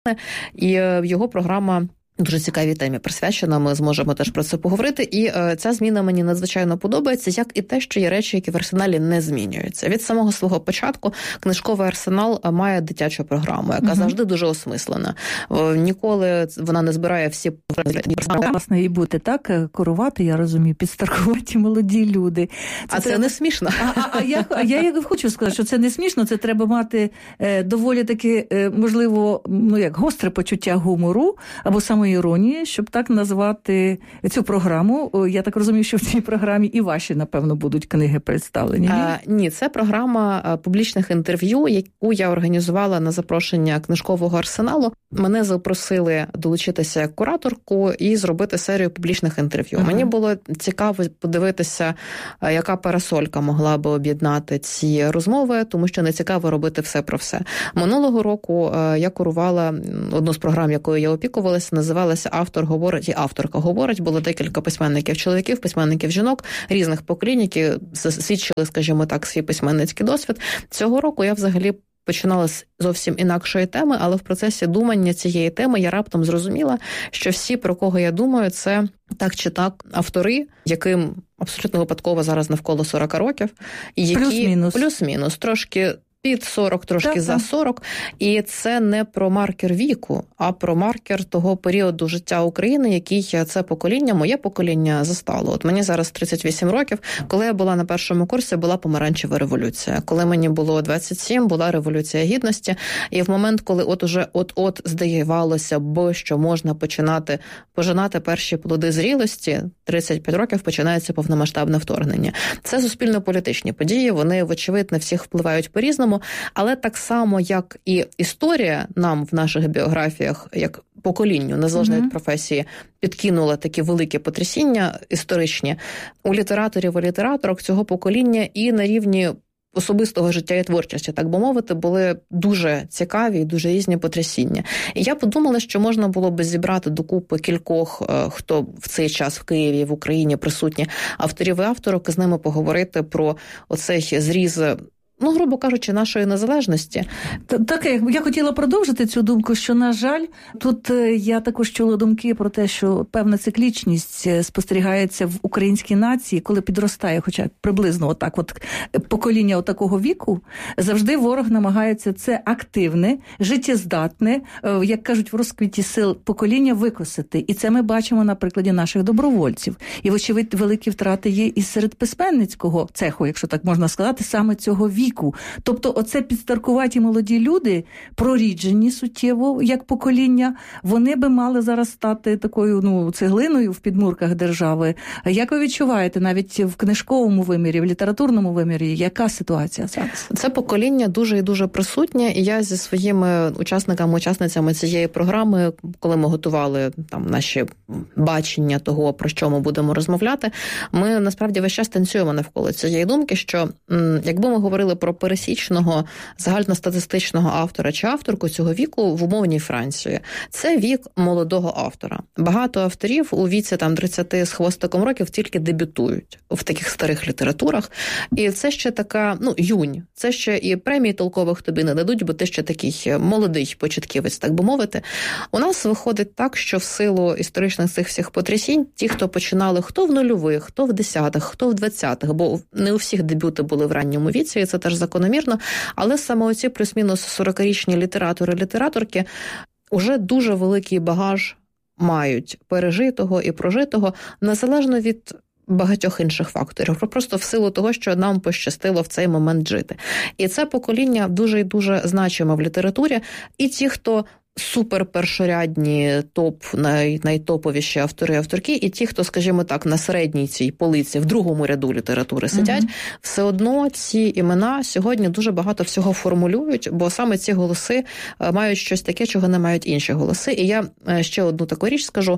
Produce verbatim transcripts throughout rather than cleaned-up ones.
і його програма дуже цікавій темі присвячена, ми зможемо теж про це поговорити. І е, ця зміна мені надзвичайно подобається, як і те, що є речі, які в арсеналі не змінюються. Від самого свого початку книжковий арсенал має дитячу програму, яка uh-huh. завжди дуже осмислена. О, ніколи вона не збирає всі... Власне, і бути так, керувати, я розумію, підстаркувати молоді люди. Це а треба... це не смішно. А, а, а, я, а я як хочу сказати, що це не смішно, це треба мати е, доволі таки, е, можливо, ну як гостре почуття гумору, або саме іронії, щоб так назвати цю програму. Я так розумію, що в цій програмі і ваші, напевно, будуть книги представлені. А, ні, це програма публічних інтерв'ю, яку я організувала на запрошення книжкового арсеналу. Мене запросили долучитися як кураторку і зробити серію публічних інтерв'ю. Ага. Мені було цікаво подивитися, яка парасолька могла би об'єднати ці розмови, тому що не цікаво робити все про все. Минулого року я курувала одну з програм, якою я опікувалася, називалася «Автор говорить» і «Авторка говорить». Було декілька письменників чоловіків, письменників жінок, різних поколінь, які свідчили, скажімо так, свій письменницький досвід. Цього року я взагалі починала з зовсім інакшої теми, але в процесі думання цієї теми я раптом зрозуміла, що всі, про кого я думаю, це так чи так автори, яким абсолютно випадково зараз навколо сорок років, і які плюс-мінус, плюс-мінус трошки під сорок, трошки так, за сорок. І це не про маркер віку, а про маркер того періоду життя України, який це покоління, моє покоління застало. От мені зараз тридцять вісім років. Коли я була на першому курсі, була помаранчева революція. Коли мені було двадцять сім, була революція гідності. І в момент, коли от уже от-от здавалося б, що можна починати пожинати перші плоди зрілості, тридцять п'ять років починається повномасштабне вторгнення. Це суспільно-політичні події, вони, вочевидь, на всіх впливають по-різному. Але так само, як і історія нам в наших біографіях, як поколінню, незалежно від професії, підкинула такі великі потрясіння історичні, у літераторів і літераторок цього покоління і на рівні особистого життя і творчості, так би мовити, були дуже цікаві і дуже різні потрясіння. І я подумала, що можна було би зібрати докупи кількох, хто в цей час в Києві і в Україні присутні авторів і авторок, і з ними поговорити про оцей зріз, ну, грубо кажучи, нашої незалежності. Так, я хотіла продовжити цю думку, що, на жаль, тут я також чула думки про те, що певна циклічність спостерігається в українській нації, коли підростає, хоча приблизно отак от покоління отакого віку, завжди ворог намагається це активне, життєздатне, як кажуть, в розквіті сил покоління викосити. І це ми бачимо на прикладі наших добровольців. І, вочевидь, великі втрати є і серед письменницького цеху, якщо так можна сказати, саме цього віку. Тобто оце підстаркуваті молоді люди, проріджені суттєво, як покоління, вони би мали зараз стати такою, ну, цеглиною в підмурках держави. Як ви відчуваєте, навіть в книжковому вимірі, в літературному вимірі, яка ситуація зараз? Це покоління дуже і дуже присутнє, і я зі своїми учасниками, учасницями цієї програми, коли ми готували там наші бачення того, про що ми будемо розмовляти, ми насправді весь час танцюємо навколо цієї думки, що якби ми говорили про пересічного загальностатистичного автора чи авторку цього віку в умовній Франції. Це вік молодого автора. Багато авторів у віці там тридцяти з хвостиком років тільки дебютують в таких старих літературах. І це ще така, ну, юнь. Це ще і премії толкових тобі не дадуть, бо ти ще такий молодий початківець, так би мовити. У нас виходить так, що в силу історичних цих всіх потрясінь, ті, хто починали хто в нульових, хто в десятих, хто в двадцятих, бо не у всіх дебюти були в ранньому віці, і це теж закономірно, але саме оці плюс-мінус сорокарічні літератори, літераторки уже дуже великий багаж мають пережитого і прожитого, незалежно від багатьох інших факторів, просто в силу того, що нам пощастило в цей момент жити. І це покоління дуже і дуже значиме в літературі, і ті, хто супер першорядні, топ, най, найтоповіші автори, авторки, і ті, хто, скажімо так, на середній цій полиці, в другому ряду літератури сидять, mm-hmm. все одно ці імена сьогодні дуже багато всього формулюють, бо саме ці голоси мають щось таке, чого не мають інші голоси. І я ще одну таку річ скажу.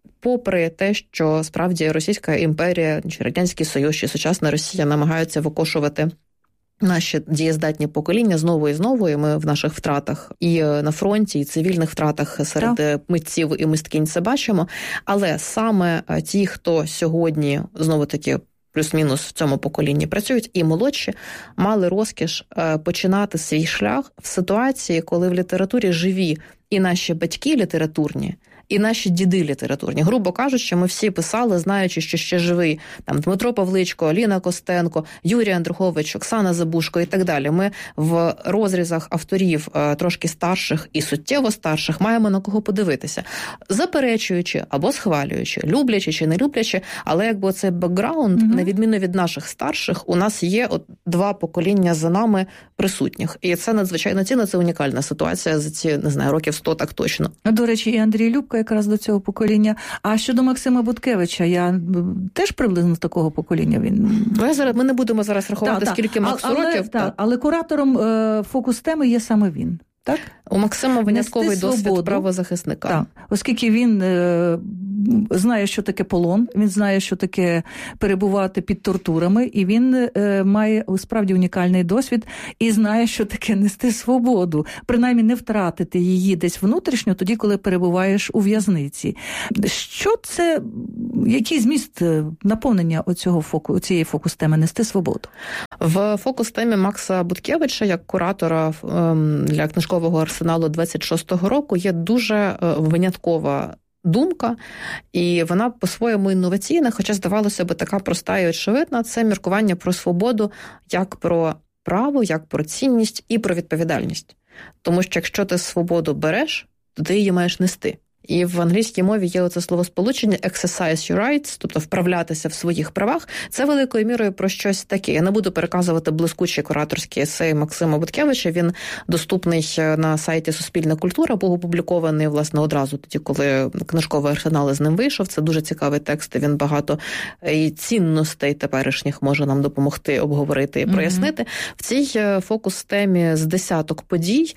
Попри те, що справді Російська імперія, чи Радянський Союз, чи сучасна Росія намагаються викошувати наші дієздатні покоління знову і знову, і ми в наших втратах і на фронті, і цивільних втратах серед так. митців і мисткинь це бачимо. Але саме ті, хто сьогодні, знову-таки, плюс-мінус в цьому поколінні працюють, і молодші, мали розкіш починати свій шлях в ситуації, коли в літературі живі і наші батьки літературні, і наші діди літературні. Грубо кажучи, ми всі писали, знаючи, що ще живий там Дмитро Павличко, Аліна Костенко, Юрій Андрухович, Оксана Забушко і так далі. Ми в розрізах авторів трошки старших і суттєво старших маємо на кого подивитися. Заперечуючи або схвалюючи, люблячи чи не люблячи, але якби цей бекграунд, mm-hmm. на відміну від наших старших, у нас є от два покоління за нами присутніх. І це надзвичайно цінно, це унікальна ситуація за ці, не знаю, років сто так точно. До речі, і Андрій Любка якраз до цього покоління. А щодо Максима Буткевича, я теж приблизно з такого покоління він. Ми зараз ми не будемо зараз рахувати, та, скільки Максу але, років. Та, але куратором е, фокус теми є саме він. Так? У Максима винятковий досвід правозахисника. Так, оскільки він е, знає, що таке полон, він знає, що таке перебувати під тортурами, і він е, має справді унікальний досвід і знає, що таке нести свободу, принаймні не втратити її десь внутрішньо, тоді, коли перебуваєш у в'язниці. Що це, який зміст наповнення оцього фоку, цієї фокус-теми «Нести свободу»? В фокус-темі Макса Буткевича, як куратора ем, для книжкового арсеналу двадцять шостого року, є дуже виняткова думка, і вона по-своєму інноваційна, хоча, здавалося би, така проста і очевидна. Це міркування про свободу як про право, як про цінність і про відповідальність. Тому що якщо ти свободу береш, то ти її маєш нести. І в англійській мові є оце словосполучення «exercise your rights», тобто вправлятися в своїх правах. Це великою мірою про щось таке. Я не буду переказувати блискучий кураторський есей Максима Буткевича. Він доступний на сайті «Суспільна культура», був опублікований, власне, одразу тоді, коли книжковий арсенал з ним вийшов. Це дуже цікавий текст, і він багато і цінностей теперішніх може нам допомогти обговорити і прояснити. Mm-hmm. В цій фокус-темі з десяток подій.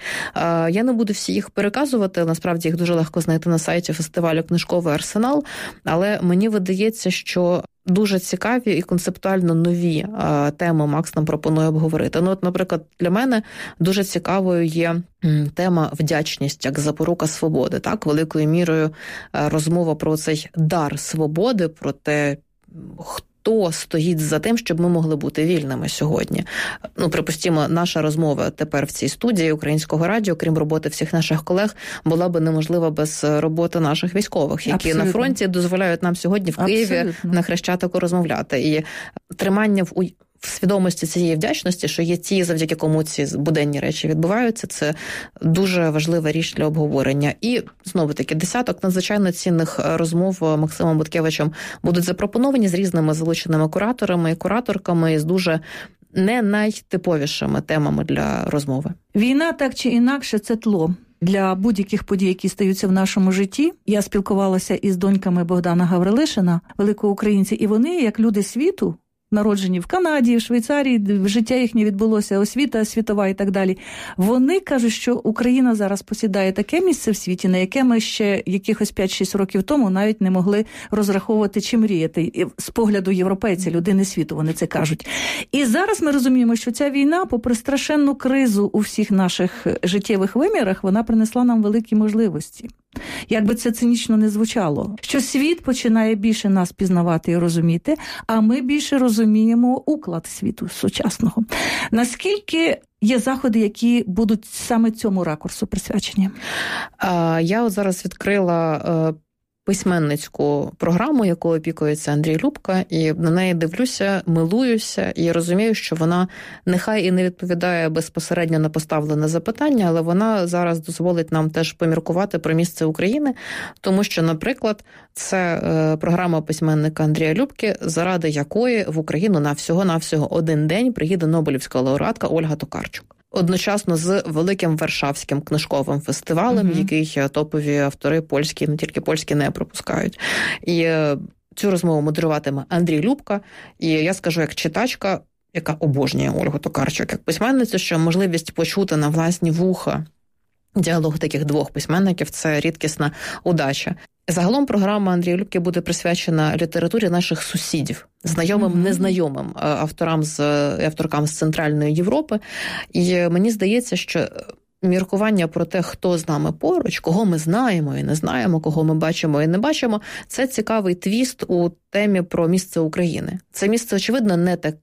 Я не буду всі їх переказувати, насправді їх дуже легко знайти на сайті фестивалю «Книжковий арсенал», але мені видається, що дуже цікаві і концептуально нові а, теми Макс нам пропонує обговорити. Ну, от, наприклад, для мене дуже цікавою є тема вдячність як запорука свободи. Так, великою мірою розмова про цей дар свободи, про те, хто Хто стоїть за тим, щоб ми могли бути вільними сьогодні? Ну, припустімо, наша розмова тепер в цій студії Українського радіо, крім роботи всіх наших колег, була би неможлива без роботи наших військових, які Абсолютно. На фронті дозволяють нам сьогодні в Києві Абсолютно. На Хрещатику розмовляти. І тримання в в свідомості цієї вдячності, що є ті, завдяки кому ці буденні речі відбуваються, це дуже важлива річ для обговорення. І, знову-таки, десяток надзвичайно цінних розмов Максимом Буткевичем будуть запропоновані з різними залученими кураторами і кураторками, і з дуже не найтиповішими темами для розмови. Війна, так чи інакше, це тло для будь-яких подій, які стаються в нашому житті. Я спілкувалася із доньками Богдана Гаврилишина, великого українця, і вони, як люди світу, народжені в Канаді, в Швейцарії, життя їхнє відбулося, освіта світова і так далі. Вони кажуть, що Україна зараз посідає таке місце в світі, на яке ми ще якихось п'ять-шість років тому навіть не могли розраховувати чи мріяти. З погляду європейця, людини світу, вони це кажуть. І зараз ми розуміємо, що ця війна, попри страшенну кризу у всіх наших життєвих вимірах, вона принесла нам великі можливості. Як би це цинічно не звучало. Що світ починає більше нас пізнавати і розуміти, а ми більше розуміємо уклад світу сучасного. Наскільки є заходи, які будуть саме цьому ракурсу присвячені? Я от зараз відкрила письменницьку програму, якою опікується Андрій Любка, і на неї дивлюся, милуюся і розумію, що вона нехай і не відповідає безпосередньо на поставлене запитання, але вона зараз дозволить нам теж поміркувати про місце України, тому що, наприклад, це програма письменника Андрія Любки, заради якої в Україну на всього-навсього один день приїде Нобелівська лауреатка Ольга Токарчук. Одночасно з великим Варшавським книжковим фестивалем, mm-hmm. який топові автори польські, не тільки польські, не пропускають. І цю розмову модеруватиме Андрій Любка. І я скажу, як читачка, яка обожнює Ольгу Токарчук, як письменницю, що можливість почути на власні вуха діалог таких двох письменників – це рідкісна удача. Загалом програма Андрія Любки буде присвячена літературі наших сусідів, знайомим, mm-hmm. незнайомим авторам з авторкам з Центральної Європи. І мені здається, що міркування про те, хто з нами поруч, кого ми знаємо і не знаємо, кого ми бачимо і не бачимо, це цікавий твіст у темі про місце України. Це місце, очевидно, не так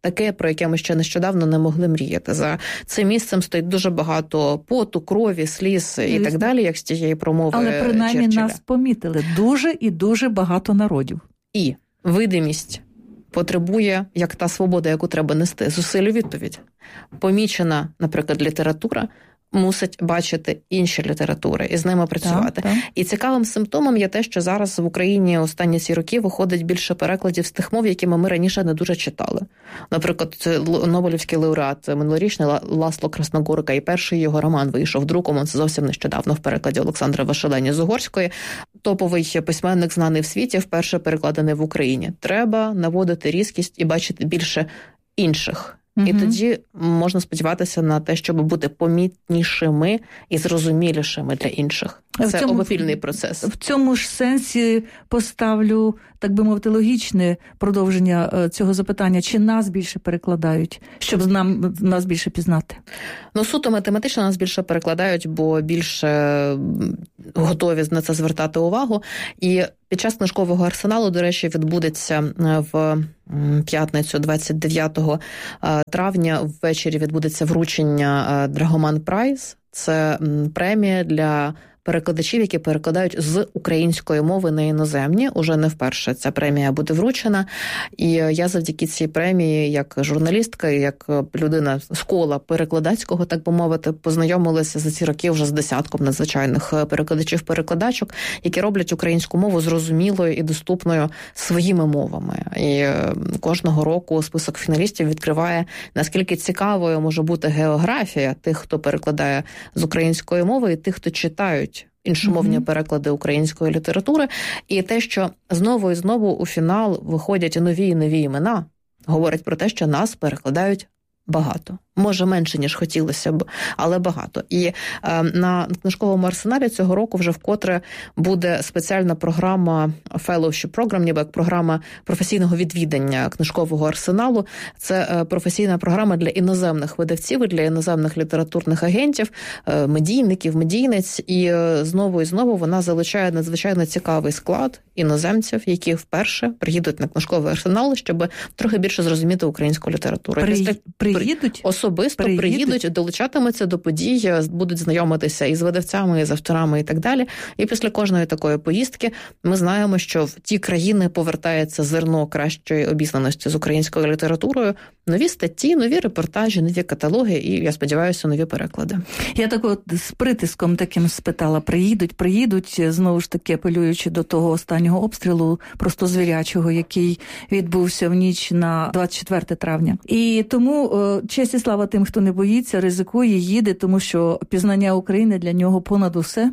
таке, про яке ми ще нещодавно не могли мріяти. За цим місцем стоїть дуже багато поту, крові, сліз і так далі, як з тієї промови Але принаймні Черчилля. Нас помітили дуже і дуже багато народів. І видимість потребує, як та свобода, яку треба нести, зусиль у відповідь. Помічена, наприклад, література мусить бачити інші літератури і з ними працювати. Так, так. І цікавим симптомом є те, що зараз в Україні останні ці роки виходить більше перекладів з тих мов, якими ми раніше не дуже читали. Наприклад, Нобелівський лауреат минулорічний Ласло Красногорка, і перший його роман вийшов друком, це зовсім нещодавно в перекладі Олександра Вашелені з угорської. Топовий письменник, знаний в світі, вперше перекладений в Україні. Треба наводити різкість і бачити більше інших. І угу. тоді можна сподіватися на те, щоб бути помітнішими і зрозумілішими для інших. Це цьому, обопільний процес. В цьому ж сенсі поставлю, так би мовити, логічне продовження цього запитання. Чи нас більше перекладають, щоб нам, нас більше пізнати? Ну, суто математично нас більше перекладають, бо більше готові на це звертати увагу. І під час книжкового арсеналу, до речі, відбудеться в п'ятницю, двадцять дев'ятого травня, ввечері відбудеться вручення Драгоман Прайз. Це премія для перекладачів, які перекладають з української мови на іноземні. Уже не вперше ця премія буде вручена. І я завдяки цій премії, як журналістка, як людина з кола перекладацького, так би мовити, познайомилася за ці роки вже з десятком надзвичайних перекладачів-перекладачок, які роблять українську мову зрозумілою і доступною своїми мовами. І кожного року список фіналістів відкриває, наскільки цікавою може бути географія тих, хто перекладає з української мови, і тих, хто читають іншомовні mm-hmm. переклади української літератури. І те, що знову і знову у фінал виходять нові і нові імена, говорить про те, що нас перекладають багато. Може, менше, ніж хотілося б, але багато. І е, на книжковому арсеналі цього року вже вкотре буде спеціальна програма Fellowship Program, ніби як програма професійного відвідання книжкового арсеналу. Це е, професійна програма для іноземних видавців і для іноземних літературних агентів, е, медійників, медійниць. І е, знову і знову вона залучає надзвичайно цікавий склад іноземців, які вперше приїдуть на книжковий арсенал, щоб трохи більше зрозуміти українську літературу. При... Після... Приїдуть? Особисто приїдуть. приїдуть, долучатимуться до подій, будуть знайомитися із видавцями, із авторами і так далі. І після кожної такої поїздки ми знаємо, що в ті країни повертається зерно кращої обізнаності з українською літературою, нові статті, нові репортажі, нові каталоги і, я сподіваюся, нові переклади. Я так от з притиском таким спитала, приїдуть, приїдуть, знову ж таки апелюючи до того останнього обстрілу, просто звірячого, який відбувся в ніч на двадцять четверте травня. І тому честь і слава тим, хто не боїться, ризикує, їде, тому що пізнання України для нього понад усе,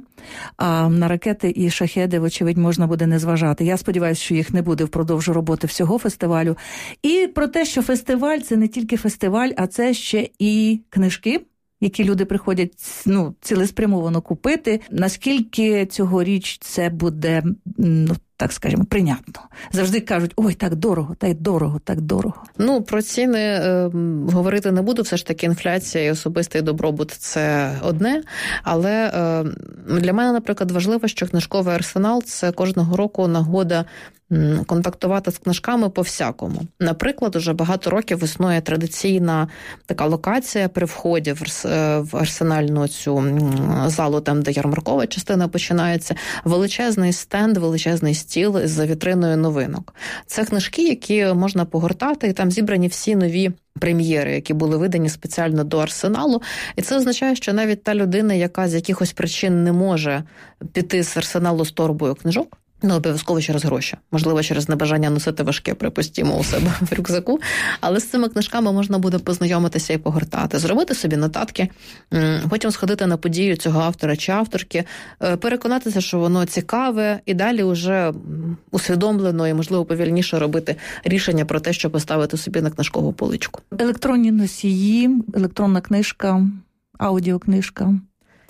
а на ракети і шахеди, вочевидь, можна буде не зважати. Я сподіваюся, що їх не буде впродовж роботи всього фестивалю. І про те, що фестиваль – це не тільки фестиваль, а це ще і книжки, які люди приходять, ну, цілеспрямовано купити. Наскільки цьогоріч це буде, ну, так скажімо, прийнятно. Завжди кажуть, ой, так дорого, так дорого, так дорого. Ну, про ціни е, говорити не буду. Все ж таки інфляція і особистий добробут – це одне. Але е, для мене, наприклад, важливо, що книжковий арсенал – це кожного року нагода контактувати з книжками по-всякому. Наприклад, уже багато років існує традиційна така локація при вході в арсенальну цю залу, там, де ярмаркова частина починається, величезний стенд, величезний стіл з вітриною новинок. Це книжки, які можна погортати, і там зібрані всі нові прем'єри, які були видані спеціально до арсеналу. І це означає, що навіть та людина, яка з якихось причин не може піти з арсеналу з торбою книжок, ну, обов'язково через гроші. Можливо, через небажання носити важке, припустімо, у себе в рюкзаку. Але з цими книжками можна буде познайомитися і погортати. Зробити собі нотатки, потім сходити на подію цього автора чи авторки, переконатися, що воно цікаве, і далі вже усвідомлено і, можливо, повільніше робити рішення про те, що поставити собі на книжкову поличку. Електронні носії, електронна книжка, аудіокнижка.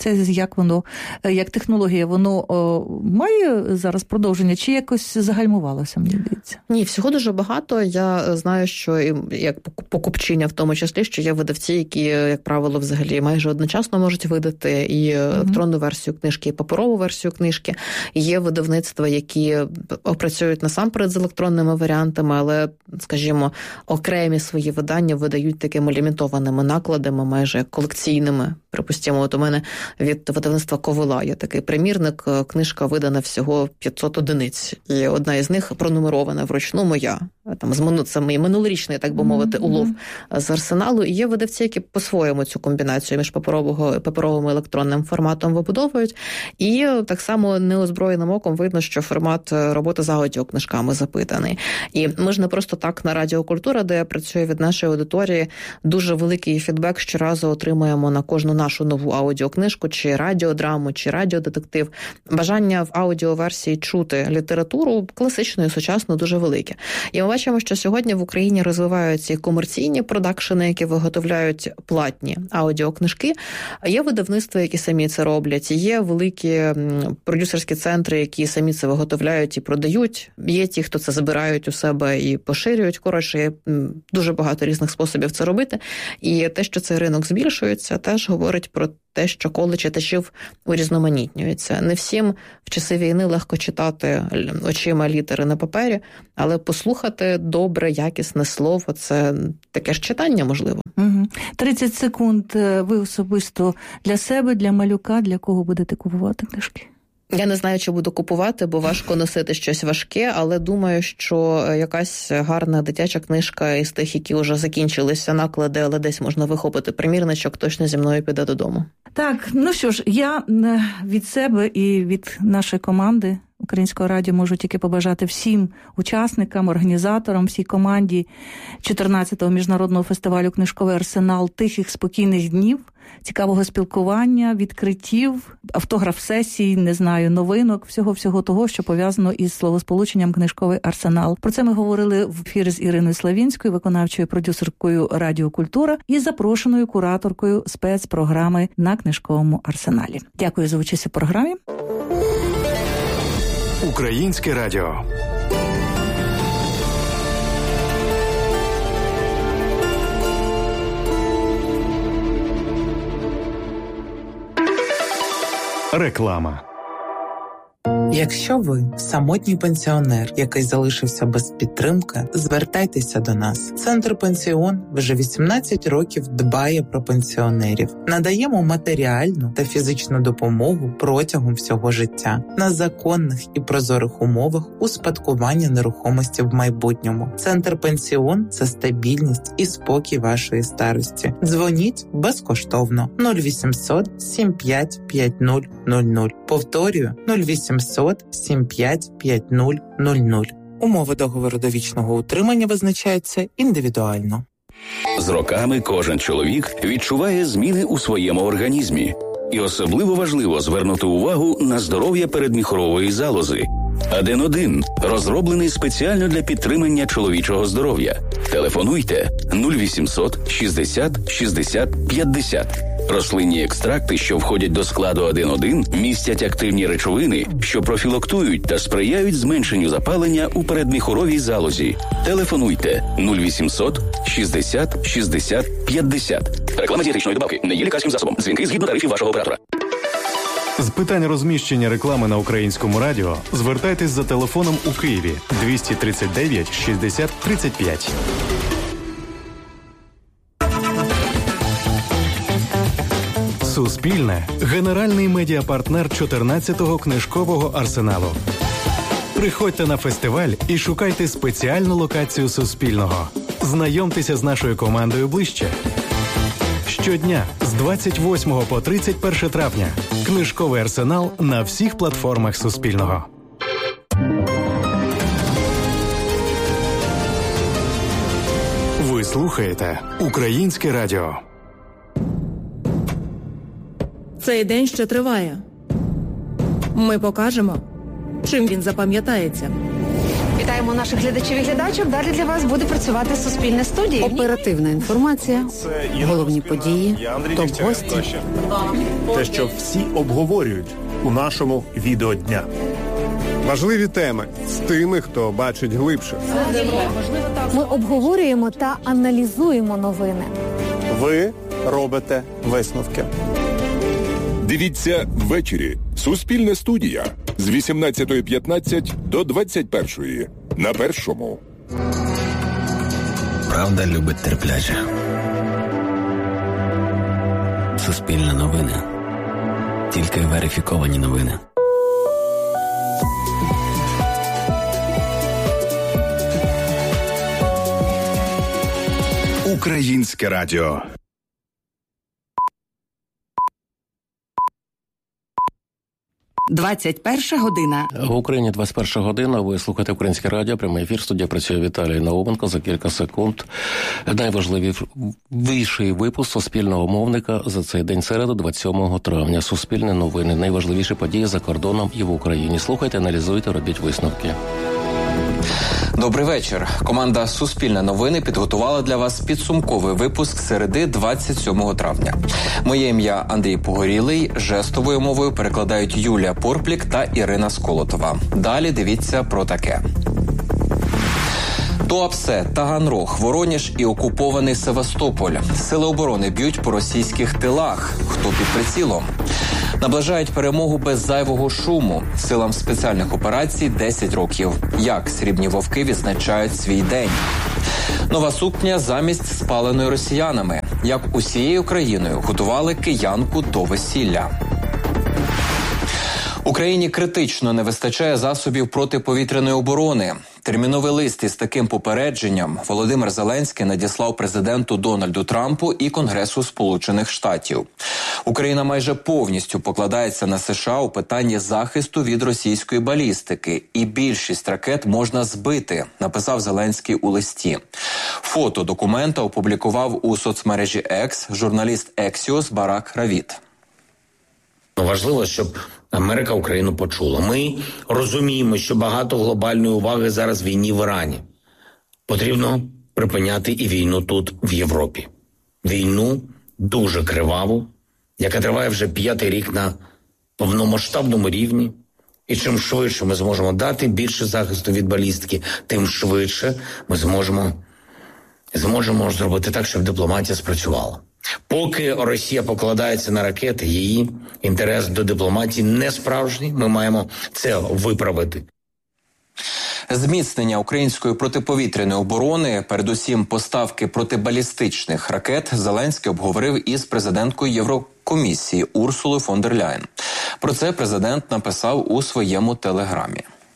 Це як воно, як технологія, воно о, має зараз продовження чи якось загальмувалося, мені здається? Ні, всього дуже багато. Я знаю, що як покупчиня в тому числі, що є видавці, які, як правило, взагалі майже одночасно можуть видати і електронну версію книжки, і паперову версію книжки. Є видавництва, які опрацюють насамперед з електронними варіантами, але, скажімо, окремі свої видання видають такими лімітованими накладами, майже колекційними. Припустимо, от у мене від видавництва Ковила є такий примірник, книжка видана всього п'ятсот одиниць, і одна із них пронумерована вручну моя. Там, це мій минулорічний, так би мовити, улов mm-hmm. з арсеналу. І є видавці, які по-своєму цю комбінацію між паперового, паперовим і електронним форматом вибудовують. І так само неозброєним оком видно, що формат роботи з аудіокнижками запитаний. І ми ж не просто так на Радіо Культура, де я працюю, від нашої аудиторії, дуже великий фідбек щоразу отримуємо на кожну нашу нову аудіокнижку, чи радіодраму, чи радіодетектив. Бажання в аудіоверсії чути літературу класичну і сучасну дуже велике. І ми бачимо, що сьогодні в Україні розвиваються комерційні продакшени, які виготовляють платні аудіокнижки. Є видавництва, які самі це роблять. Є великі продюсерські центри, які самі це виготовляють і продають. Є ті, хто це забирають у себе і поширюють. Коротше, є дуже багато різних способів це робити. І те, що цей ринок збільшується, теж говорить про те, що коло читачів урізноманітнюється. Не всім в часи війни легко читати очима літери на папері, але послухати добре, якісне слово – це таке ж читання, можливо. Угу. тридцять секунд ви особисто для себе, для малюка, для кого будете купувати книжки? Я не знаю, чи буду купувати, бо важко носити щось важке, але думаю, що якась гарна дитяча книжка із тих, які вже закінчилися наклади, але десь можна вихопити примірничок, точно зі мною піде додому. Так, ну що ж, я від себе і від нашої команди Українського радіо можу тільки побажати всім учасникам, організаторам, всій команді чотирнадцятого міжнародного фестивалю «Книжковий арсенал» тихих, спокійних днів, цікавого спілкування, відкриттів, автограф-сесій, не знаю, новинок, всього-всього того, що пов'язано із словосполученням «Книжковий арсенал». Про це ми говорили в ефірі з Іриною Славінською, виконавчою продюсеркою Радіо Культура і запрошеною кураторкою спецпрограми на Книжковому арсеналі. Дякую за участь у програмі. Українське радіо. Реклама. Якщо ви самотній пенсіонер, який залишився без підтримки, звертайтеся до нас. Центр «Пенсіон» вже вісімнадцять років дбає про пенсіонерів. Надаємо матеріальну та фізичну допомогу протягом всього життя на законних і прозорих умовах успадкування нерухомості в майбутньому. Центр «Пенсіон» – це стабільність і спокій вашої старості. Дзвоніть безкоштовно нуль вісімсот сім п'ять п'ять нуль нуль нуль. Повторюю нуль вісімсот сім п'ять п'ять нуль нуль нуль. Умови договору довічного утримання визначаються індивідуально. З роками кожен чоловік відчуває зміни у своєму організмі. І особливо важливо звернути увагу на здоров'я передміхорової залози. Аден один розроблений спеціально для підтримання чоловічого здоров'я. Телефонуйте нуль вісімсот шістдесят шістдесят п'ятдесят. Рослинні екстракти, що входять до складу Аден один, містять активні речовини, що профілактують та сприяють зменшенню запалення у передміхоровій залозі. Телефонуйте нуль вісімсот шістдесят шістдесят п'ятдесят. Реклама дієтичної добавки не є лікарським засобом. Дзвінки згідно тарифів вашого оператора. З питань розміщення реклами на Українському радіо звертайтесь за телефоном у Києві двісті тридцять дев'ять шістдесят тридцять п'ять. Суспільне – генеральний медіапартнер чотирнадцятого книжкового арсеналу. Приходьте на фестиваль і шукайте спеціальну локацію Суспільного. Знайомтеся з нашою командою ближче. Щодня з двадцять восьмого по тридцять перше травня. Книжковий арсенал на всіх платформах Суспільного. Ви слухаєте Українське радіо. Цей день ще триває. Ми покажемо, чим він запам'ятається. Вітаємо наших глядачів і глядачок. Далі для вас буде працювати Суспільне студія. Оперативна інформація, головні події, топ-гості. Те, що всі обговорюють у нашому відеодня. Важливі теми з тими, хто бачить глибше. Ми обговорюємо та аналізуємо новини. Ви робите висновки. Дивіться ввечері. Суспільна студія з вісімнадцятої п'ятнадцять до двадцять першої. На Першому. Правда любить терпляче. Суспільне новини. Тільки верифіковані новини. Українське радіо. двадцять перша година. В Україні двадцять перша година. Ви слухаєте Українське радіо. Прямий ефір. Студія працює Віталій Науменко. За кілька секунд найважливіший випуск Суспільного мовника за цей день середу, двадцять сьомого травня. Суспільне новини. Найважливіші події за кордоном і в Україні. Слухайте, аналізуйте, робіть висновки. Добрий вечір. Команда «Суспільне новини» підготувала для вас підсумковий випуск середи двадцять сьомого травня. Моє ім'я Андрій Погорілий, жестовою мовою перекладають Юлія Порплік та Ірина Сколотова. Далі дивіться про таке. Туапсе, Таганрог, Вороніж і окупований Севастополь. Сили оборони б'ють по російських тилах. Хто під прицілом? Наближають перемогу без зайвого шуму. Силам спеціальних операцій десять років. Як срібні вовки відзначають свій день? Нова сукня замість спаленої росіянами. Як усією країною готували киянку до весілля. Україні критично не вистачає засобів протиповітряної оборони. Терміновий лист із таким попередженням Володимир Зеленський надіслав президенту Дональду Трампу і Конгресу Сполучених Штатів. Україна майже повністю покладається на США у питанні захисту від російської балістики. І більшість ракет можна збити, написав Зеленський у листі. Фото документа опублікував у соцмережі X журналіст Axios Барак Равіт. Важливо, щоб Америка Україну почула. Ми розуміємо, що багато глобальної уваги зараз війні в Ірані. Потрібно припиняти і війну тут, в Європі. Війну дуже криваву, яка триває вже п'ятий рік на повномасштабному рівні. І чим швидше ми зможемо дати більше захисту від балістики, тим швидше ми зможемо, зможемо зробити так, щоб дипломатія спрацювала. Поки Росія покладається на ракети, її інтерес до дипломатії не справжній. Ми маємо це виправити. Зміцнення української протиповітряної оборони, передусім поставки протибалістичних ракет, Зеленський обговорив із президенткою Єврокомісії Урсулою фон дер Ляєн. Про це президент написав у своєму телеграмі.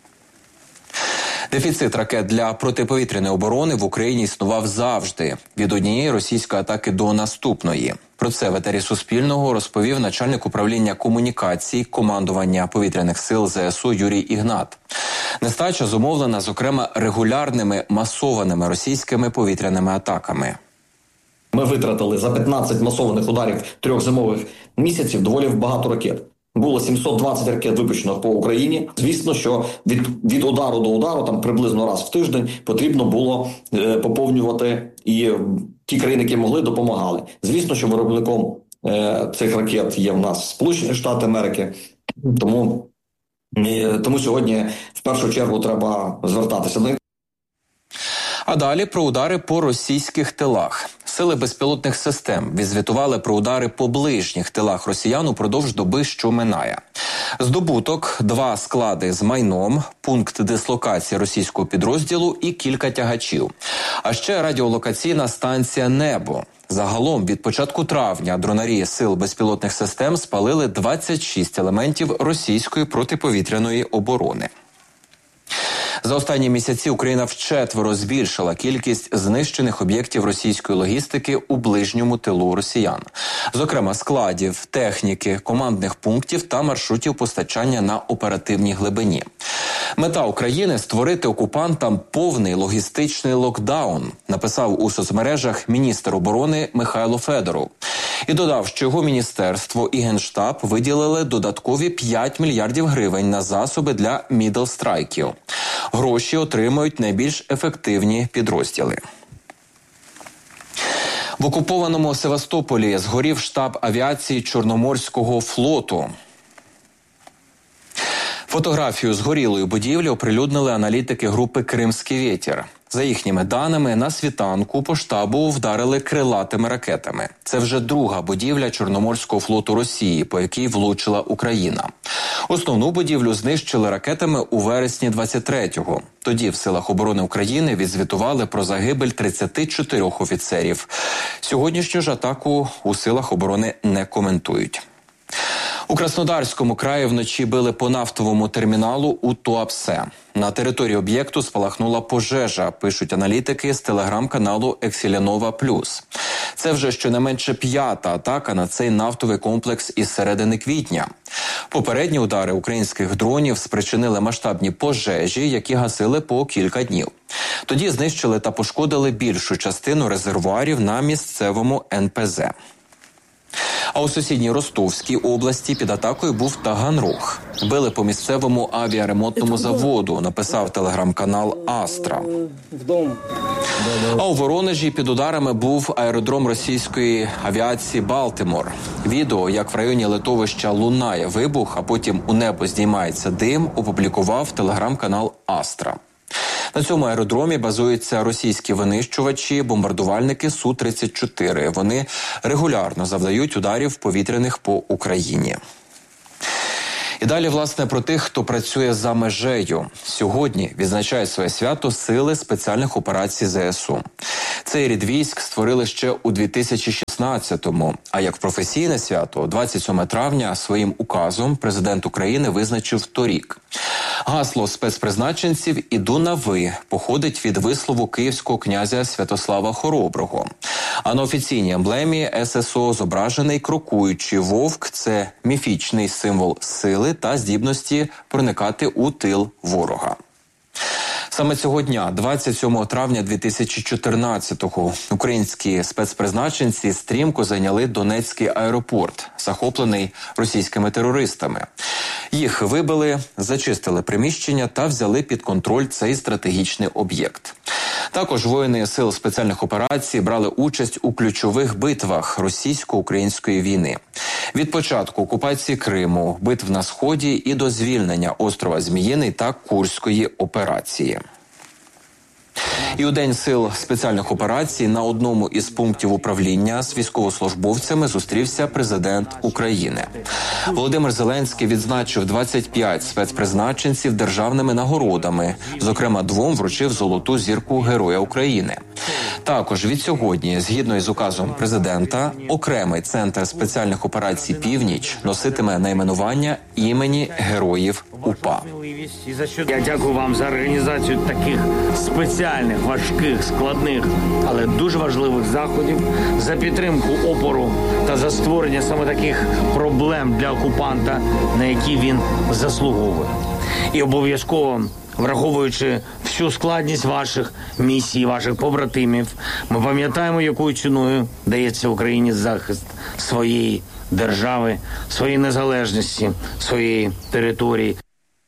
Дефіцит ракет для протиповітряної оборони в Україні існував завжди, від однієї російської атаки до наступної. Про це в етері Суспільного розповів начальник управління комунікацій командування повітряних сил зе ес у Юрій Ігнат. Нестача зумовлена, зокрема, регулярними масованими російськими повітряними атаками. Ми витратили за п'ятнадцять масованих ударів трьох зимових місяців доволі багато ракет. Було сімсот двадцять ракет випущено по Україні. Звісно, що від, від удару до удару, там приблизно раз в тиждень, потрібно було е, поповнювати, і ті країни, які могли, допомагали. Звісно, що виробником е, цих ракет є в нас Сполучені Штати Америки. Тому, е, тому сьогодні в першу чергу треба звертатися до них. А далі про удари по російських тилах. Сили безпілотних систем відзвітували про удари по ближніх тилах росіян упродовж доби, що минає. Здобуток – два склади з майном, пункт дислокації російського підрозділу і кілька тягачів. А ще радіолокаційна станція «Небо». Загалом від початку травня дронарі сил безпілотних систем спалили двадцять шість елементів російської протиповітряної оборони. За останні місяці Україна вчетверо збільшила кількість знищених об'єктів російської логістики у ближньому тилу росіян. Зокрема, складів, техніки, командних пунктів та маршрутів постачання на оперативній глибині. Мета України – створити окупантам повний логістичний локдаун, написав у соцмережах міністр оборони Михайло Федоров. І додав, що його міністерство і Генштаб виділили додаткові п'ять мільярдів гривень на засоби для мідл-страйків. Гроші отримують найбільш ефективні підрозділи. В окупованому Севастополі згорів штаб авіації Чорноморського флоту. Фотографію згорілої будівлі оприлюднили аналітики групи «Кримський вітер». За їхніми даними, на світанку по штабу вдарили крилатими ракетами. Це вже друга будівля Чорноморського флоту Росії, по якій влучила Україна. Основну будівлю знищили ракетами у вересні двадцять третього. Тоді в Силах оборони України відзвітували про загибель тридцяти чотирьох офіцерів. Сьогоднішню ж атаку у Силах оборони не коментують. У Краснодарському краї вночі били по нафтовому терміналу у Туапсе. На території об'єкту спалахнула пожежа, пишуть аналітики з телеграм-каналу «Ексілянова Плюс». Це вже щонайменше п'ята атака на цей нафтовий комплекс із середини квітня. Попередні удари українських дронів спричинили масштабні пожежі, які гасили по кілька днів. Тоді знищили та пошкодили більшу частину резервуарів на місцевому ен пе зе. А у сусідній Ростовській області під атакою був Таганрог. Били по місцевому авіаремонтному заводу, написав телеграм-канал «Астра». А у Воронежі під ударами був аеродром російської авіації «Балтимор». Відео, як в районі литовища лунає вибух, а потім у небо здіймається дим, опублікував телеграм-канал «Астра». На цьому аеродромі базуються російські винищувачі, бомбардувальники Су тридцять чотири. Вони регулярно завдають ударів повітряних по Україні. І далі, власне, про тих, хто працює за межею. Сьогодні відзначають своє свято Сили спеціальних операцій зе ес у. Цей рід військ створили ще у дві тисячі шістнадцятому, а як професійне свято двадцять сьомого травня своїм указом президент України визначив торік. Гасло спецпризначенців «Іду на ви» походить від вислову київського князя Святослава Хороброго. А на офіційній емблемі ес ес о зображений крокуючий вовк – це міфічний символ сили та здібності проникати у тил ворога. Саме цього дня, двадцять сьомого травня дві тисячі чотирнадцятого, українські спецпризначенці стрімко зайняли Донецький аеропорт, захоплений російськими терористами. Їх вибили, зачистили приміщення та взяли під контроль цей стратегічний об'єкт. Також воїни Сил спеціальних операцій брали участь у ключових битвах російсько-української війни. Від початку окупації Криму, битв на Сході і до звільнення острова Зміїний та Курської операції. І у День Сил спеціальних операцій на одному із пунктів управління з військовослужбовцями зустрівся президент України. Володимир Зеленський відзначив двадцять п'ять спецпризначенців державними нагородами. Зокрема, двом вручив золоту зірку Героя України. Також від сьогодні, згідно із указом президента, окремий центр спеціальних операцій «Північ» носитиме найменування імені Героїв УПА. Я дякую вам за організацію таких спеціальних, важких, складних, але дуже важливих заходів, за підтримку опору та за створення саме таких проблем для окупанта, на які він заслуговує. І обов'язково, враховуючи всю складність ваших місій, ваших побратимів, ми пам'ятаємо, якою ціною дається Україні захист своєї держави, своєї незалежності, своєї території.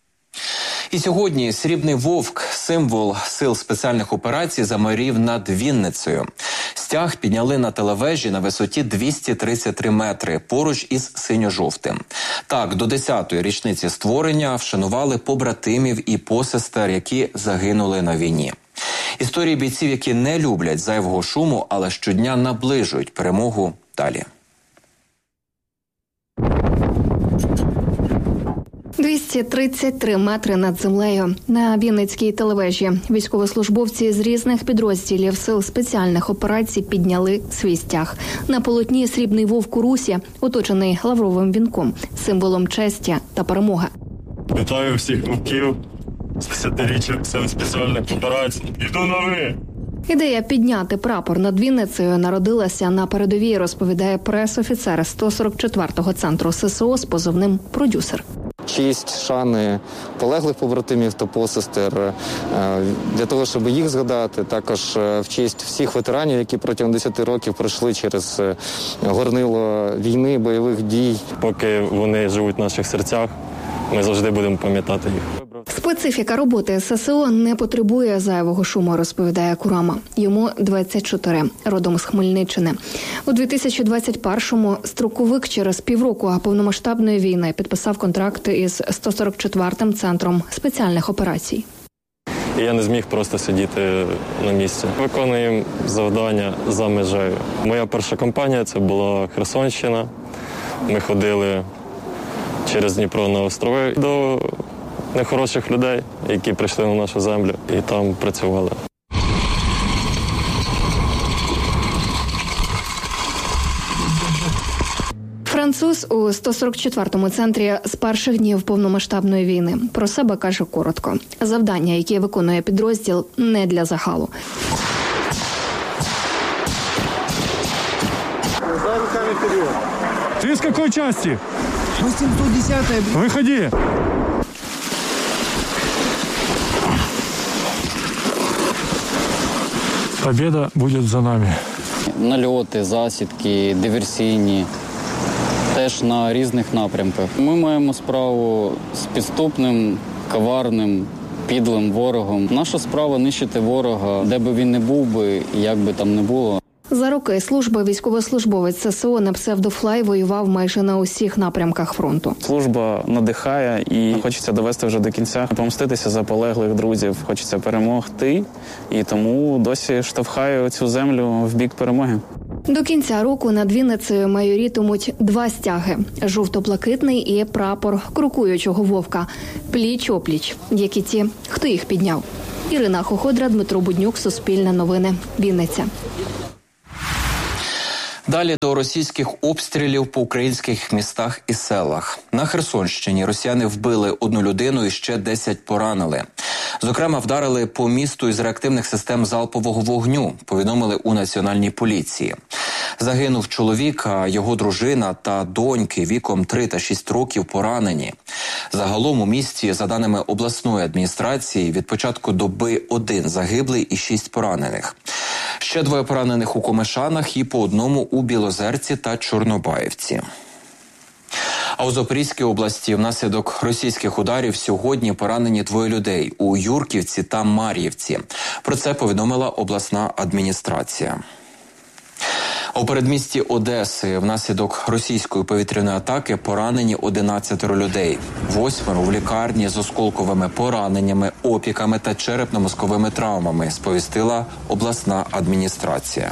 І сьогодні срібний вовк, символ Сил спеціальних операцій, замайорів над Вінницею. Стяг підняли на телевежі на висоті двісті тридцять три метри, поруч із синьо-жовтим. Так, до десятої річниці створення вшанували побратимів і посестер, які загинули на війні. Історії бійців, які не люблять зайвого шуму, але щодня наближують перемогу, далі. двісті тридцять три метри над землею. На Вінницькій телевежі військовослужбовці з різних підрозділів Сил спеціальних операцій підняли свій стяг. На полотні срібний вовк у русі, оточений лавровим вінком, символом честі та перемоги. Вітаю всіх вовків з десятиріччям Сил спеціальних операцій. Іду на ви! Ідея підняти прапор над Вінницею народилася на передовій, розповідає прес-офіцер сто сорок четвертого центру ес ес о з позивним «Продюсер». Честь, шани полеглих побратимів та посестер, для того, щоб їх згадати, також в честь всіх ветеранів, які протягом десяти років пройшли через горнило війни, бойових дій. Поки вони живуть в наших серцях, ми завжди будемо пам'ятати їх. Специфіка роботи ес ес о не потребує зайвого шуму, розповідає Курама. Йому двадцять чотири, родом з Хмельниччини. У дві тисячі двадцять першому строковик через півроку повномасштабної війни підписав контракт із сто сорок четвертим центром спеціальних операцій. І я не зміг просто сидіти на місці. Виконуємо завдання за межею. Моя перша кампанія – це була Херсонщина. Ми ходили через Дніпро на острови до нехороших людей, які прийшли на нашу землю і там працювали. Француз у сто сорок четвертому центрі з перших днів повномасштабної війни. Про себе каже коротко. Завдання, які виконує підрозділ, не для загалу. Ты с какой части? восемьсот десятая. Выходи. Победа будет за нами. Нальоти, засідки, диверсійні. Теж на різних напрямках. Ми маємо справу з підступним, коварним, підлим ворогом. Наша справа – нищити ворога, де би він не був би, як би там не було. За роки служби військовослужбовець ес се о на псевдофлай воював майже на усіх напрямках фронту. Служба надихає і хочеться довести вже до кінця, помститися за полеглих друзів, хочеться перемогти. І тому досі штовхаю цю землю в бік перемоги. До кінця року над Вінницею майорітимуть два стяги – жовто-блакитний і прапор крокуючого вовка. Пліч-опліч. Як і ті, хто їх підняв. Ірина Хоходра, Дмитро Буднюк, Суспільне новини, Вінниця. Далі до російських обстрілів по українських містах і селах. На Херсонщині росіяни вбили одну людину і ще десять поранили. Зокрема, вдарили по місту із реактивних систем залпового вогню, повідомили у Національній поліції. Загинув чоловік, а його дружина та доньки віком три та шість років поранені. Загалом у місті, за даними обласної адміністрації, від початку доби один загиблий і шість поранених. Ще двоє поранених у Комишанах і по одному у Білозерці та Чорнобаївці. А у Запорізькій області внаслідок російських ударів сьогодні поранені двоє людей у Юрківці та Мар'ївці. Про це повідомила обласна адміністрація. У передмісті Одеси внаслідок російської повітряної атаки поранені одинадцятеро людей. Восьмеро в лікарні з осколковими пораненнями, опіками та черепно-мозковими травмами, сповістила обласна адміністрація.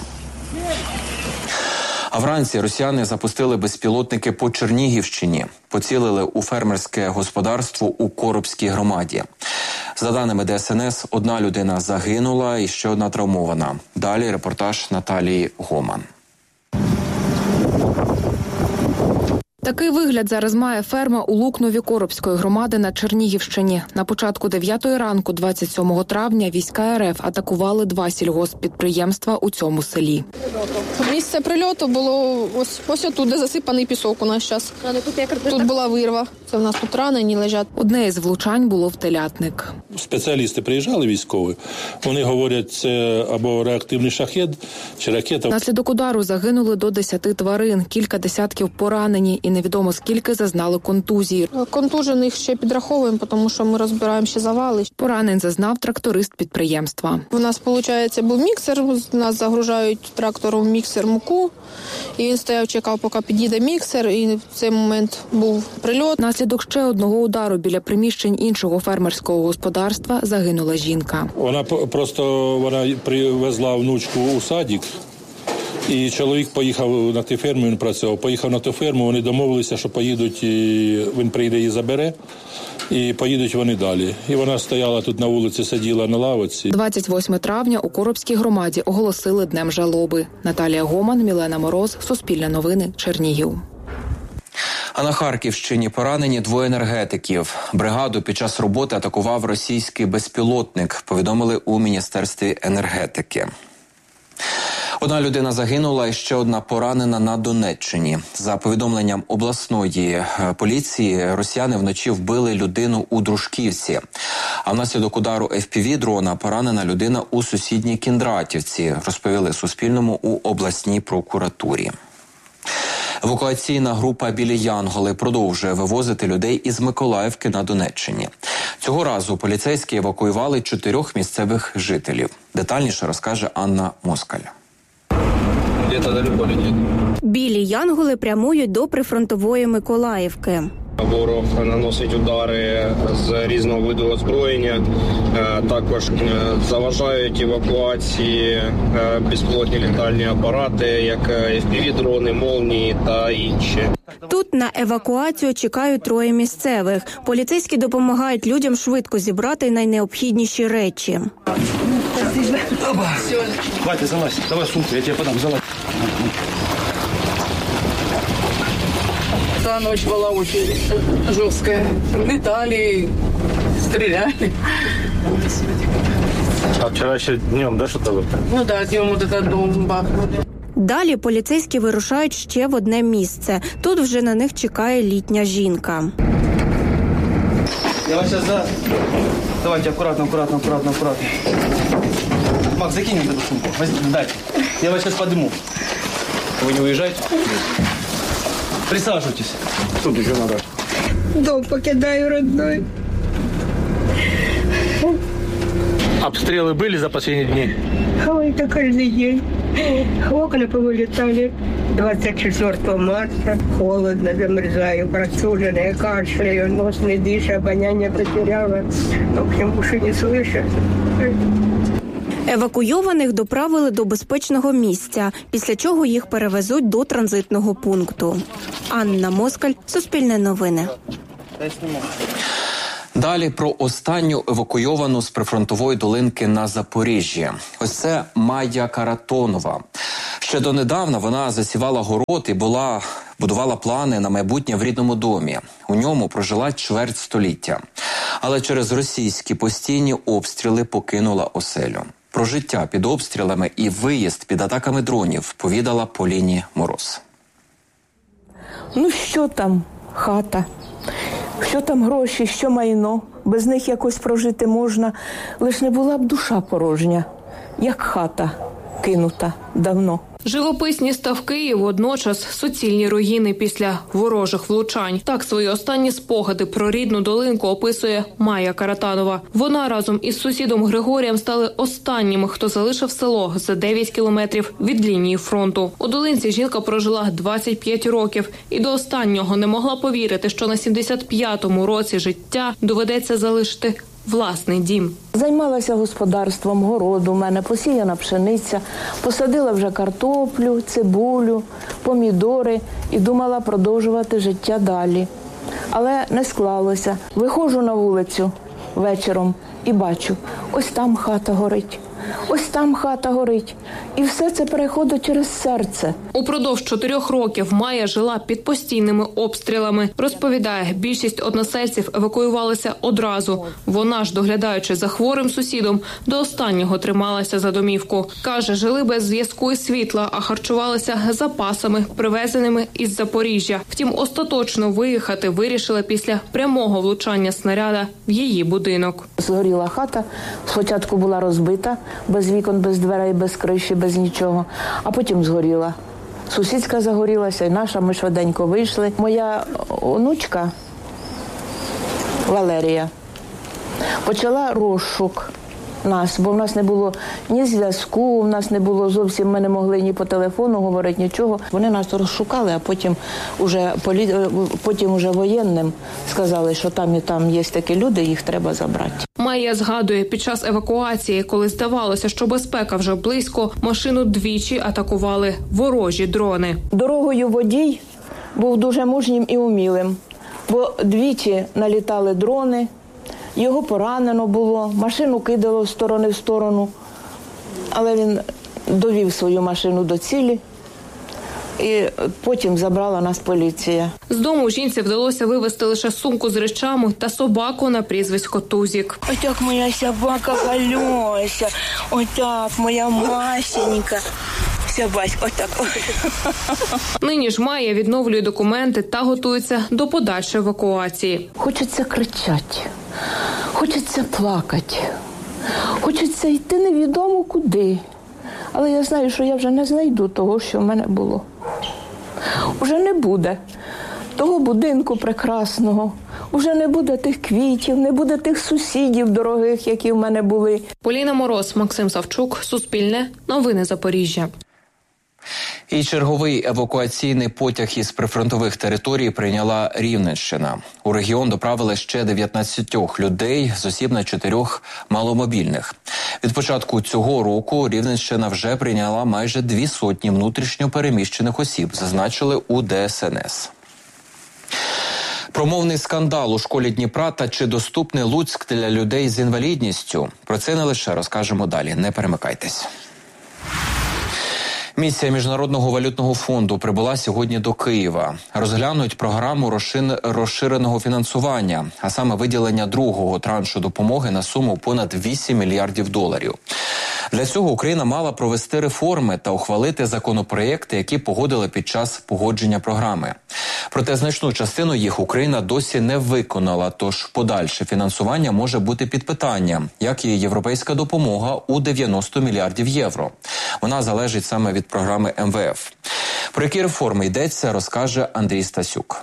А вранці росіяни запустили безпілотники по Чернігівщині. Поцілили у фермерське господарство у Коробській громаді. За даними Де Ес Ен Ес, одна людина загинула і ще одна травмована. Далі репортаж Наталії Гоман. Такий вигляд зараз має ферма у Лукнові Коробської громади на Чернігівщині. На початку дев'ятої ранку двадцять сьомого травня війська Ер Еф атакували два сільгосппідприємства у цьому селі. Місце прильоту було ось, ось отут, де засипаний пісок у нас зараз. Тут була вирва. Це в нас тут ранені лежать. Одне із влучань було в телятник. Спеціалісти приїжджали військові. Вони говорять, це або реактивний шахед, чи ракета. Наслідок удару загинули до десяти тварин. Кілька десятків поранені і невідомо скільки зазнали контузії. Контужених ще підраховуємо, тому що ми розбираємо ще завали. Поранень зазнав тракторист підприємства. У нас, виходить, був міксер. Нас загружають трактором міксер муку. І він стояв, чекав, поки підійде міксер. І в цей момент був прильот. Наслідок ще одного удару біля приміщень іншого фермерського господарства загинула жінка. Вона просто вона привезла внучку у садик. І чоловік поїхав на ту ферму, він працював. Поїхав на ту ферму, вони домовилися, що поїдуть, і він прийде і забере, і поїдуть вони далі. І вона стояла тут на вулиці, сиділа на лавочці. двадцять восьмого травня у Коробській громаді оголосили Днем жалоби. Наталія Гоман, Мілена Мороз, Суспільне новини, Чернігів. А на Харківщині поранені двоє енергетиків. Бригаду під час роботи атакував російський безпілотник, повідомили у Міністерстві енергетики. Одна людина загинула і ще одна поранена на Донеччині. За повідомленням обласної поліції, росіяни вночі вбили людину у Дружківці. А внаслідок удару еф пі ві-дрона поранена людина у сусідній Кіндратівці, розповіли Суспільному у обласній прокуратурі. Евакуаційна група «Білі Янголи» продовжує вивозити людей із Миколаївки на Донеччині. Цього разу поліцейські евакуювали чотирьох місцевих жителів. Детальніше розкаже Анна Москаль. Білі янголи прямують до прифронтової Миколаївки. Ворог наносить удари з різного виду озброєння, також заважають евакуації безпілотні літальні апарати, як еф пі ві-дрони, молнії та інші. Тут на евакуацію чекають троє місцевих. Поліцейські допомагають людям швидко зібрати найнеобхідніші речі. Хватит, залазь, давай сумку, я тебе подам, залазь. Та ночь была очень жесткая. Летали, стреляли. А вчера еще днем, да, что-то было? Ну да, днем вот этот дом бахнули. Далі поліцейські вирушають ще в одне місце. Тут вже на них чекає літня жінка. Я вас сейчас, да. Давайте аккуратно, аккуратно, аккуратно, аккуратно. Макс, закинь эту сумку. Дайте. Я вас сейчас подниму. Вы не уезжаете? Присаживайтесь. Тут еще надо. Дом покидаю родной. Обстрелы были за последние дни? Ой, это каждый день. Окна повылетали двадцать четвёртого марта. Холодно, замерзаю, простуженная, кашляю, нос не дышит, обоняние потеряла. В общем, уши не слышат. Евакуйованих доправили до безпечного місця, після чого їх перевезуть до транзитного пункту. Анна Москаль, Суспільне новини. Далі про останню евакуйовану з прифронтової долинки на Запоріжжі. Ось це Майя Каратонова. Ще донедавна вона засівала город і була, будувала плани на майбутнє в рідному домі. У ньому прожила чверть століття. Але через російські постійні обстріли покинула оселю. Про життя під обстрілами і виїзд під атаками дронів повідала Поліні Мороз. Ну що там хата? Що там гроші, що майно? Без них якось прожити можна. Лиш не була б душа порожня, як хата кинута давно. Живописні ставки і водночас суцільні руїни після ворожих влучань. Так свої останні спогади про рідну долинку описує Майя Каратонова. Вона разом із сусідом Григорієм стали останніми, хто залишив село за дев'ять кілометрів від лінії фронту. У долинці жінка прожила двадцять п'ять років і до останнього не могла повірити, що на сімдесят п'ятому році життя доведеться залишити власний дім. Займалася господарством, город у мене, посіяна пшениця, посадила вже картоплю, цибулю, помідори і думала продовжувати життя далі. Але не склалося. Виходжу на вулицю вечором і бачу, ось там хата горить. Ось там хата горить. І все це переходить через серце. Упродовж чотирьох років Майя жила під постійними обстрілами. Розповідає, більшість односельців евакуювалися одразу. Вона ж, доглядаючи за хворим сусідом, до останнього трималася за домівку. Каже, жили без зв'язку і світла, а харчувалися запасами, привезеними із Запоріжжя. Втім, остаточно виїхати вирішила після прямого влучання снаряда в її будинок. Згоріла хата, спочатку була розбита, без вікон, без дверей, без криші, без нічого. А потім згоріла. Сусідська загорілася, і наша, ми швиденько вийшли. Моя онучка Валерія почала розшук нас, бо в нас не було ні зв'язку, в нас не було зовсім, ми не могли ні по телефону говорити, нічого. Вони нас розшукали, а потім уже, потім уже воєнним сказали, що там і там є такі люди, їх треба забрати. Майя згадує, під час евакуації, коли здавалося, що безпека вже близько, машину двічі атакували ворожі дрони. Дорогою водій був дуже мужнім і умілим, бо двічі налітали дрони, його поранено було, машину кидало з сторони в сторону, але він довів свою машину до цілі. І потім забрала нас поліція. З дому жінці вдалося вивезти лише сумку з речами та собаку на прізвисько Тузік. Отак моя собака Галюся, отак моя Масенька. Собаська, отак. Нині ж Майя відновлює документи та готується до подальшої евакуації. Хочеться кричати, хочеться плакати, хочеться йти невідомо куди. Але я знаю, що я вже не знайду того, що в мене було. Уже не буде того будинку прекрасного, Уже не буде тих квітів, не буде тих сусідів дорогих, які в мене були. Поліна Мороз, Максим Савчук, Суспільне, Новини Запоріжжя. І черговий евакуаційний потяг із прифронтових територій прийняла Рівненщина. У регіон доправили ще дев'ятнадцять людей з осіб на чотирьох маломобільних. Від початку цього року Рівненщина вже прийняла майже дві сотні внутрішньо переміщених осіб, зазначили у Де Ес Ен Ес. Промовний скандал у школі Дніпра та чи доступний Луцьк для людей з інвалідністю? Про це не лише розкажемо далі. Не перемикайтесь. Місія Міжнародного валютного фонду прибула сьогодні до Києва. Розглянуть програму розширеного фінансування, а саме виділення другого траншу допомоги на суму понад вісім мільярдів доларів. Для цього Україна мала провести реформи та ухвалити законопроєкти, які погодили під час погодження програми. Проте значну частину їх Україна досі не виконала, тож подальше фінансування може бути під питанням, як і європейська допомога у дев'яносто мільярдів євро. Вона залежить саме від програми Ем Ве Еф. Про які реформи йдеться, розкаже Андрій Стасюк.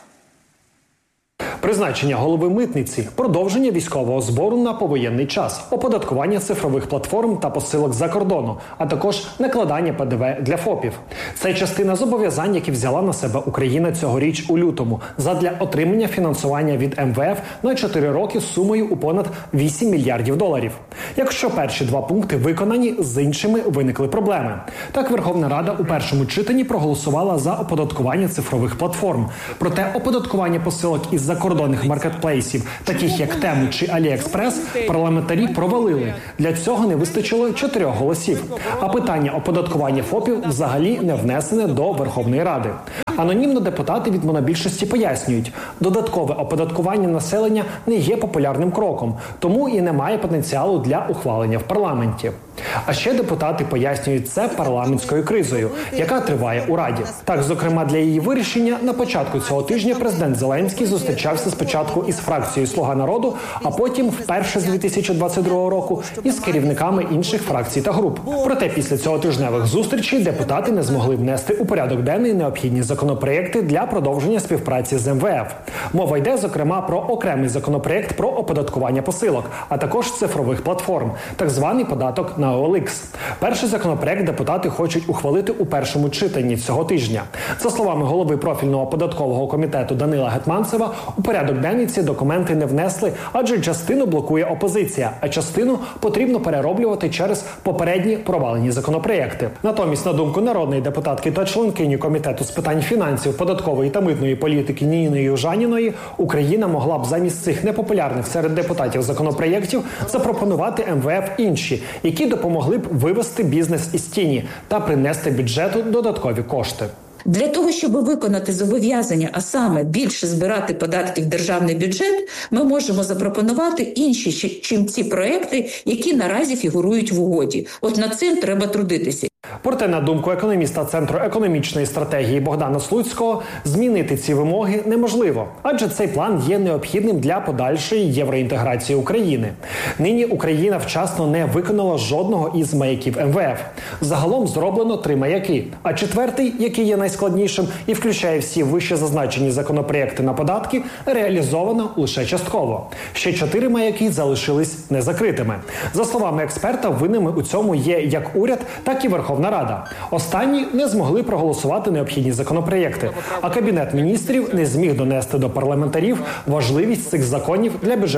Призначення голови митниці, продовження військового збору на повоєнний час, оподаткування цифрових платформ та посилок за кордону, а також накладання Пе Де Ве для ФОПів. Це частина зобов'язань, які взяла на себе Україна цьогоріч у лютому, задля отримання фінансування від Ем Ве Еф на чотири роки з сумою у понад вісім мільярдів доларів. Якщо перші два пункти виконані, з іншими виникли проблеми. Так, Верховна Рада у першому читанні проголосувала за оподаткування цифрових платформ. Проте оподаткування посилок із закордонних маркетплейсів, таких як Тему чи Аліекспрес, парламентарі провалили. Для цього не вистачило чотирьох голосів. А питання оподаткування ФОПів взагалі не внесене до Верховної Ради. Анонімно депутати від монобільшості пояснюють, додаткове оподаткування населення не є популярним кроком, тому і немає потенціалу для ухвалення в парламенті. А ще депутати пояснюють це парламентською кризою, яка триває у Раді. Так, зокрема, для її вирішення на початку цього тижня президент Зеленський зустрічався спочатку із фракцією «Слуга народу», а потім вперше з дві тисячі двадцять другого року із керівниками інших фракцій та груп. Проте після цього тижневих зустрічей депутати не змогли внести у порядок денний необхідні законопроєкти для продовження співпраці з Ем Ве Еф. Мова йде, зокрема, про окремий законопроєкт про оподаткування посилок, а також цифрових платформ, так званий податок на О Ел Ікс. Перший законопроєкт депутати хочуть ухвалити у першому читанні цього тижня. За словами голови профільного податкового комітету Данила Гетманцева, у порядок денний ці документи не внесли, адже частину блокує опозиція, а частину потрібно перероблювати через попередні провалені законопроєкти. Натомість, на думку народної депутатки та членкині комітету з питань фінансів, податкової та митної політики Ніни Южаніної, Україна могла б замість цих непопулярних серед депутатів законопроєктів запропонувати Ем Ве Еф інші, які допомогли б вивести бізнес із тіні та принести бюджету додаткові кошти. Для того, щоб виконати зобов'язання, а саме більше збирати податки в державний бюджет, ми можемо запропонувати інші, чим ці проекти, які наразі фігурують в угоді. От над цим треба трудитися. Проте, на думку економіста Центру економічної стратегії Богдана Слуцького, змінити ці вимоги неможливо, адже цей план є необхідним для подальшої євроінтеграції України. Нині Україна вчасно не виконала жодного із маяків Ем Ве Еф. Загалом зроблено три маяки, а четвертий, який є найскладнішим і включає всі вище зазначені законопроєкти на податки, реалізовано лише частково. Ще чотири маяки залишились незакритими. За словами експерта, винними у цьому є як уряд, так і Верховна Рада. Останні не змогли проголосувати необхідні законопроєкти, а Кабінет міністрів не зміг донести до парламентарів важливість цих законів для бюджету.